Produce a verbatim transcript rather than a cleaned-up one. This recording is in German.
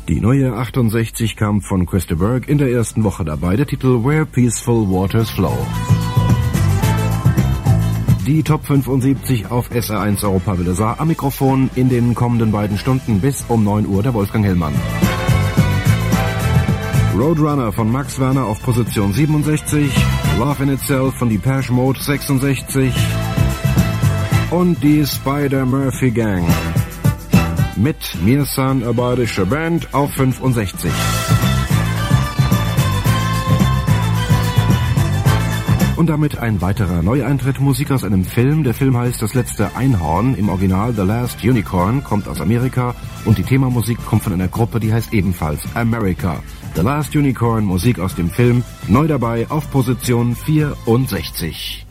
Die neue achtundsechzig kam von Chris de Burgh in der ersten Woche dabei, der Titel Where Peaceful Waters Flow. Die Top fünfundsiebzig auf S R eins Europa Welle sah am Mikrofon in den kommenden beiden Stunden bis um neun Uhr der Wolfgang Hellmann. Roadrunner von Max Werner auf Position siebenundsechzig, Love in Itself von Depeche Mode sechsundsechzig und die Spider-Murphy Gang mit Mir san a badische Band auf fünfundsechzig. Und damit ein weiterer Neueintritt, Musik aus einem Film. Der Film heißt Das letzte Einhorn, im Original The Last Unicorn, kommt aus Amerika und die Themamusik kommt von einer Gruppe, die heißt ebenfalls America. The Last Unicorn, Musik aus dem Film, neu dabei auf Position vierundsechzig.